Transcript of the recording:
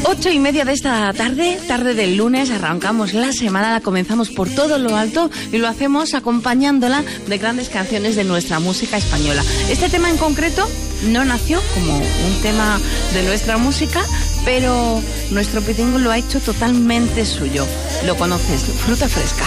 8:30 de esta tarde del lunes, arrancamos la semana, la comenzamos por todo lo alto y lo hacemos acompañándola de grandes canciones de nuestra música española. Este tema en concreto no nació como un tema de nuestra música, pero nuestro Pitingo lo ha hecho totalmente suyo. Lo conoces, Fruta Fresca.